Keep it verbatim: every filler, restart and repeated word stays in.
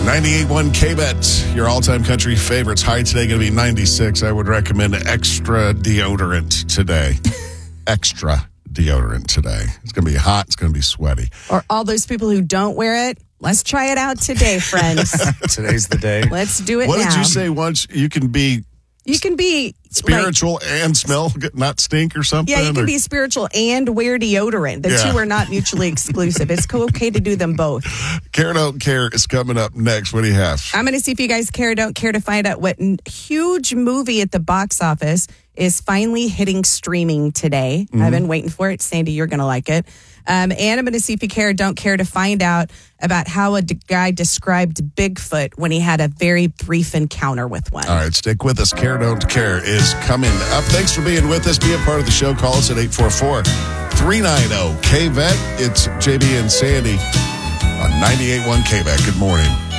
ninety-eight point one K-Bet, your all-time country favorites. High today going to be ninety-six. I would recommend extra deodorant today. Extra deodorant today. It's going to be hot. It's going to be sweaty. Or all those people who don't wear it, let's try it out today, friends. Today's the day. Let's do it what now. What did you say once? You can be... You can be... Spiritual like, and smell, not stink or something? Yeah, you can or? be spiritual and wear deodorant. The yeah. two are not mutually exclusive. It's okay to do them both. Care or Don't Care is coming up next. What do you have? I'm going to see if you guys care or don't care to find out what n- huge movie at the box office is finally hitting streaming today. Mm-hmm. I've been waiting for it. Sandy, you're going to like it. Um, and I'm going to see if you care or don't care to find out about how a d- guy described Bigfoot when he had a very brief encounter with one. All right, stick with us. Care or Don't Care is coming up. Thanks for being with us. Be a part of the show. Call us at eight four four, three nine zero, K V E T. It's J B and Sandy on ninety-eight point one K V E T. Good morning.